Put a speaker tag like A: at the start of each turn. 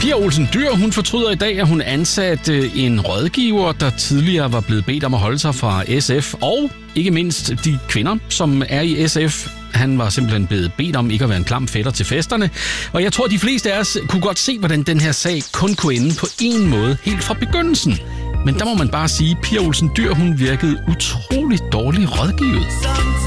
A: Pia Olsen Dyhr, hun fortryder i dag, at hun ansatte en rådgiver, der tidligere var blevet bedt om at holde sig fra SF, og ikke mindst de kvinder, som er i SF. Han var simpelthen blevet bedt om ikke at være en klam fætter til festerne. Og jeg tror, de fleste af os kunne godt se, hvordan den her sag kun kunne ende på én måde helt fra begyndelsen. Men der må man bare sige, at Pia Olsen Dyhr, hun virkede utroligt dårligt rådgivet.